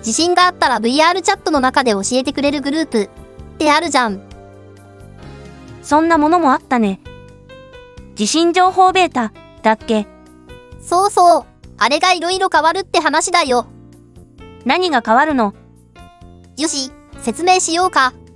地震があったら VR チャットの中で教えてくれるグループってあるじゃん。 そんなものもあったね。地震情報ベータだっけ？ そうそう。あれがいろいろ変わるって話だよ。 何が変わるの？ よし、説明しようか。